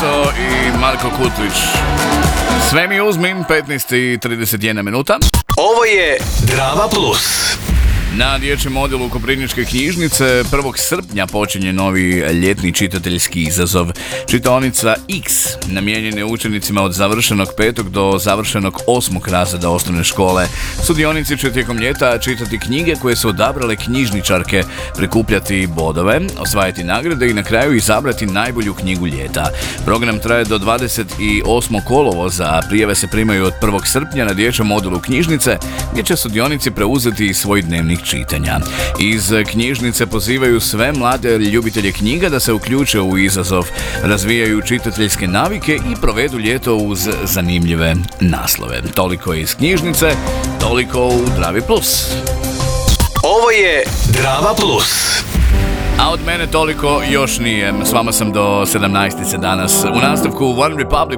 Tiesto i Marko Kutlić. Sve mi uzmim, 15:31 minuta. Ovo je Drama Plus. Na dječjem odjelu Koprivničke knjižnice 1. srpnja počinje novi ljetni čitateljski izazov. Čitaonica X namijenjen je učenicima od završenog 5. do završenog 8. razreda osnovne škole. Sudionici će tijekom ljeta čitati knjige koje su odabrale knjižničarke, prikupljati bodove, osvajati nagrade i na kraju izabrati najbolju knjigu ljeta. Program traje do 28. kolovoza, a prijave se primaju od 1. srpnja na dječjem odjelu knjižnice, gdje će sudionici preuzeti svoj dnevnik čitanja. Iz knjižnice pozivaju sve mlade ljubitelje knjiga da se uključe u izazov, razvijaju čitateljske navike i provedu ljeto uz zanimljive naslove. Toliko iz knjižnice, toliko u Dravi Plus. Ovo je Drama Plus. A od mene toliko još nije. S vama sam do 17:00 danas. U nastavku One Republic